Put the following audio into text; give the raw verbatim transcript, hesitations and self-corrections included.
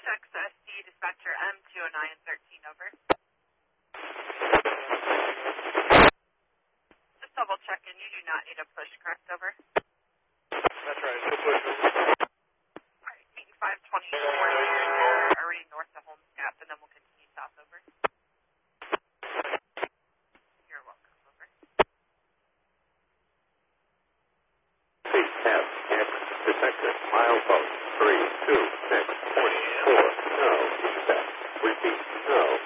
X S D dispatcher M two oh nine thirteen, over. Just double checking, you do not need a push, correct, over? That's right, no push. Alright, eighty-five twenty-four, you're already north of Holmes Gap, and then we'll continue south, over. You're welcome, over. C F X detected milepost three two six point four, no, effect. Repeat, no.